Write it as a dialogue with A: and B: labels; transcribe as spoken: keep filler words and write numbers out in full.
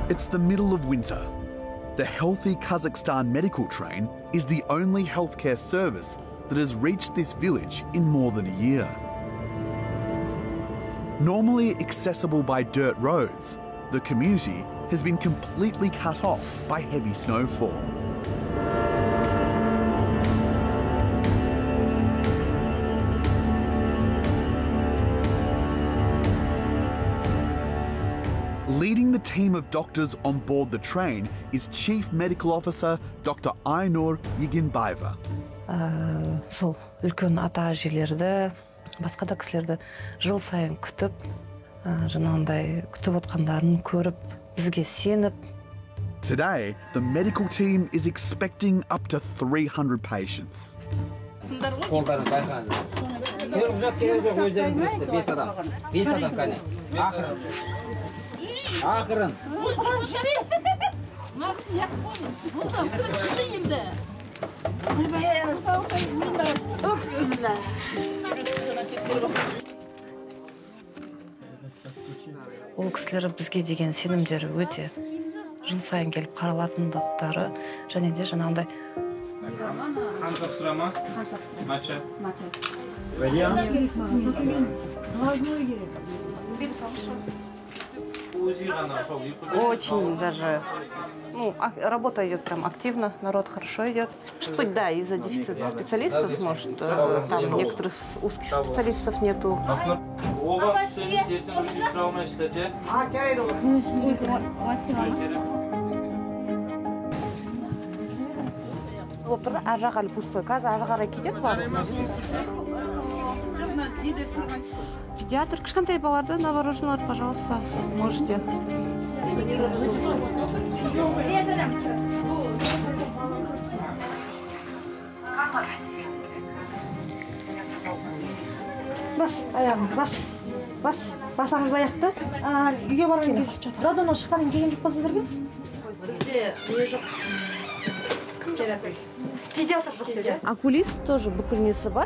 A: It's the middle of winter. The Healthy Kazakhstan medical train is the only healthcare service that has reached this village in more than a year. Normally accessible by dirt roads, the community has been completely cut off by heavy snowfall. Leading the team of doctors on board the train is Chief Medical Officer Doctor Aynur Yeginbayeva.
B: Сол үлкен ата-әжелерді, басқа да кісілерді жыл сайын күтіп, жаңағындай күтіп отқандарын көріп, бізге сеніп.
A: Today, the medical team is expecting up to three hundred patients.
C: Ақырын.
B: Ол кісілер бізге деген сенімдері өте жыл сайын келіп қаралатындықтары және де жаңағындай.
C: Қан тапсырама? Матча.
B: Очень даже, ну, работа идет прям активно, народ хорошо идет. Что, да, из-за дефицита специалистов, может, там некоторых узких специалистов нету. Вот тұрды, ар жақ әлі пустой, қазір ары қарай кетеді бар. Педиатр, кішкентай балаларды новорожденный, пожалуйста, можете.
D: Бас, аяғым, бас, бас, басаңыз баяқты. Үйге барған кез, роддомнан шыққаннан кейін жоқ болсыздар ма?
B: Бізде не жоқ.
D: Педиатр жоқ деді.
B: Окулист тоже бүкіл несі бар.